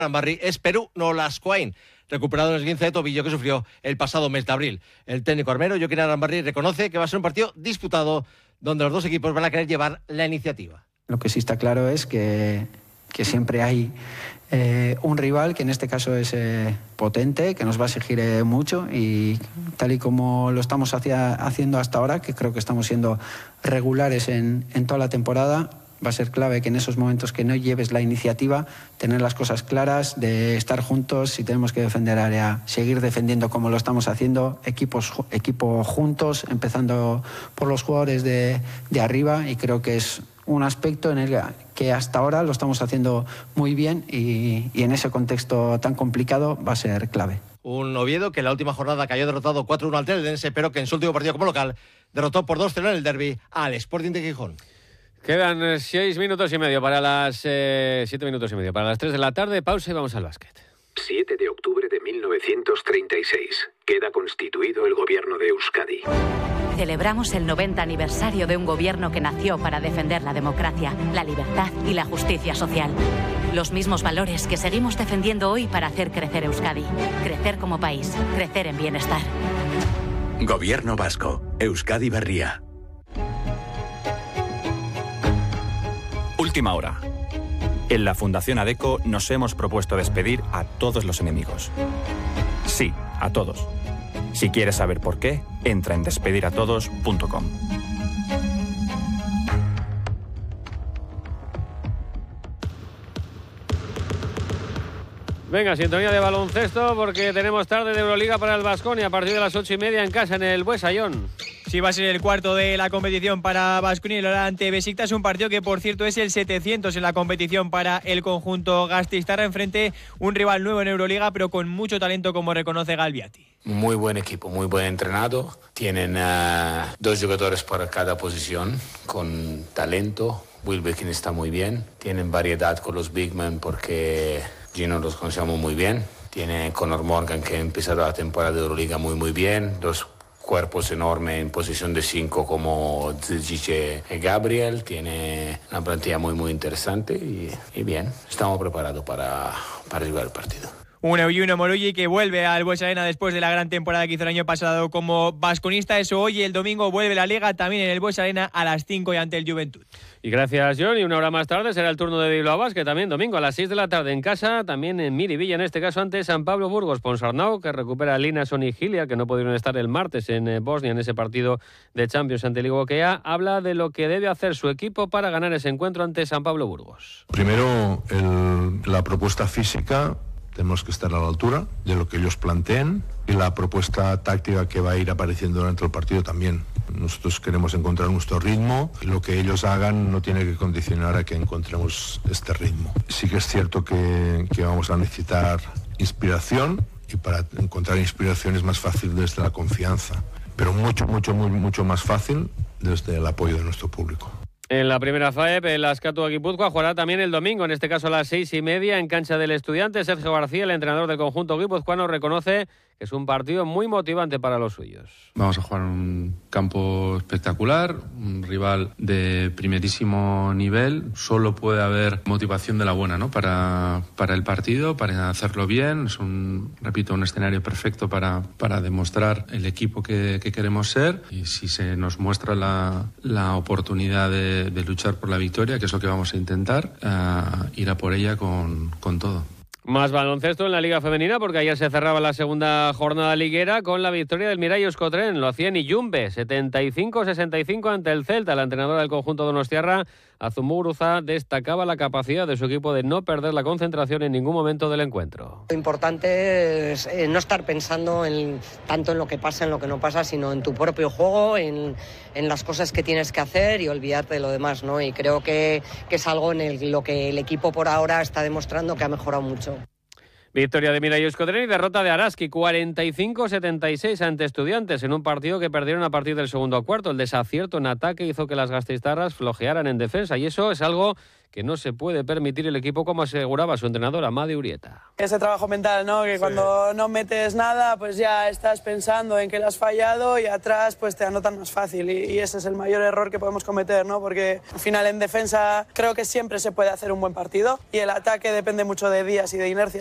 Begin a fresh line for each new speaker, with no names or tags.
Barry es Perú, no Lascoain, recuperado en el esguince de tobillo que sufrió el pasado mes de abril. El técnico armero, Joaquín Arambarri, reconoce que va a ser un partido disputado donde los dos equipos van a querer llevar la iniciativa.
Lo que sí está claro es que siempre hay un rival que en este caso es potente, que nos va a exigir mucho, y tal y como lo estamos haciendo hasta ahora, que creo que estamos siendo regulares en toda la temporada, va a ser clave que en esos momentos que no lleves la iniciativa, tener las cosas claras, de estar juntos, si tenemos que defender área, seguir defendiendo como lo estamos haciendo, equipo juntos, empezando por los jugadores de arriba, y creo que es un aspecto en el que hasta ahora lo estamos haciendo muy bien, y en ese contexto tan complicado va a ser clave.
Un Oviedo que en la última jornada cayó derrotado 4-1 al Teledense, pero que en su último partido como local derrotó por 2-0 en el derbi al Sporting de Gijón.
Quedan 6 minutos y medio para las 7 minutos y medio para las 3 de la tarde. Pausa y vamos al básquet.
7 de octubre de 1936. Queda constituido el gobierno de Euskadi.
Celebramos el 90 aniversario de un gobierno que nació para defender la democracia, la libertad y la justicia social. Los mismos valores que seguimos defendiendo hoy para hacer crecer Euskadi. Crecer como país, crecer en bienestar.
Gobierno vasco, Euskadi Berria. Última hora. En la Fundación ADECO nos hemos propuesto despedir a todos los enemigos. Sí, a todos. Si quieres saber por qué, entra en despediratodos.com.
Venga, sintonía de baloncesto porque tenemos tarde de Euroliga para el Baskonia a partir de las 8:30 en casa en el Buesayón.
Sí, va a ser el cuarto de la competición para Baskonia y Lola ante Besiktas, un partido que por cierto es el 700 en la competición para el conjunto gasteiztarra, enfrente un rival nuevo en Euroliga pero con mucho talento, como reconoce Galbiati.
Muy buen equipo, muy buen entrenado, tienen 2 jugadores para cada posición con talento. Wilbekin está muy bien, tienen variedad con los big men porque Gino los conocemos muy bien, tiene Conor Morgan que ha empezado la temporada de Euroliga muy bien, 2 cuerpos enormes en posición de 5 como Zizic y Gabriel, tiene una plantilla muy interesante y bien, estamos preparados para jugar el partido.
Un Eugene Morulli que vuelve al Buesa Arena después de la gran temporada que hizo el año pasado como basconista. Eso hoy, el domingo, vuelve la Liga también en el Buesa Arena a las 5 y ante el Juventud.
Y gracias, John. Y una hora más tarde será el turno de Bilbao Basket, también domingo a las 6 de la tarde en casa, también en Miribilla, en este caso ante San Pablo Burgos. Ponsarnau, que recupera a Linason y Gilia, que no pudieron estar el martes en Bosnia en ese partido de Champions ante Liga Hokea, habla de lo que debe hacer su equipo para ganar ese encuentro ante San Pablo Burgos.
Primero, la propuesta física. Tenemos que estar a la altura de lo que ellos planteen, y la propuesta táctica que va a ir apareciendo durante el partido también. Nosotros queremos encontrar nuestro ritmo y lo que ellos hagan no tiene que condicionar a que encontremos este ritmo. Sí que es cierto que vamos a necesitar inspiración, y para encontrar inspiración es más fácil desde la confianza, pero mucho más fácil desde el apoyo de nuestro público.
En la primera FAEP, el Askatu Guipúzcoa jugará también el domingo, en este caso a las 6:30 en cancha del Estudiante. Sergio García, el entrenador del conjunto guipuzcoano, reconoce que es un partido muy motivante para los suyos.
Vamos a jugar en un campo espectacular, un rival de primerísimo nivel. Solo puede haber motivación de la buena, ¿no? Para el partido, para hacerlo bien. Es un escenario perfecto para demostrar el equipo que queremos ser. Y si se nos muestra la oportunidad de luchar por la victoria, que es lo que vamos a intentar, ir a por ella con todo.
Más baloncesto en la Liga Femenina, porque ayer se cerraba la segunda jornada liguera con la victoria del Mirai Euskotren. Lo hacía en Iyumbe, 75-65 ante el Celta. La entrenadora del conjunto donostiarra, Azumuguruza, destacaba la capacidad de su equipo de no perder la concentración en ningún momento del encuentro.
Lo importante es no estar pensando tanto en lo que pasa, en lo que no pasa, sino en tu propio juego, en las cosas que tienes que hacer y olvidarte de lo demás, ¿no? Y creo que es algo en lo que el equipo por ahora está demostrando que ha mejorado mucho.
Victoria de Mirai Euskotren y derrota de Araski, 45-76 ante Estudiantes, en un partido que perdieron a partir del segundo cuarto. El desacierto en ataque hizo que las gasteiztarras flojearan en defensa, y eso es algo que no se puede permitir el equipo, como aseguraba su entrenador Amade Urieta.
Ese trabajo mental, ¿no? Que cuando no metes nada, pues ya estás pensando en que lo has fallado y atrás pues te anotan más fácil, y ese es el mayor error que podemos cometer, ¿no? Porque al final en defensa creo que siempre se puede hacer un buen partido y el ataque depende mucho de días y de inercia.